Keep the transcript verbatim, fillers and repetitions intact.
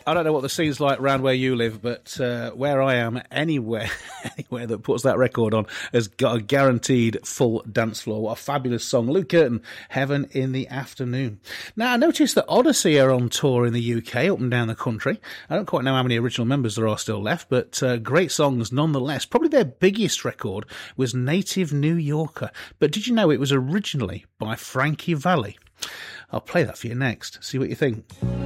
I don't know what the scene's like around where you live, but uh, where I am, anywhere anywhere that puts that record on has got a guaranteed full dance floor. What a fabulous song. Lou Curtin, Heaven in the Afternoon. Now, I noticed that Odyssey are on tour in the U K, up and down the country. I don't quite know how many original members there are still left, but uh, great songs nonetheless. Probably their biggest record was Native New Yorker. But did you know it was originally by Frankie Valli? I'll play that for you next. See what you think.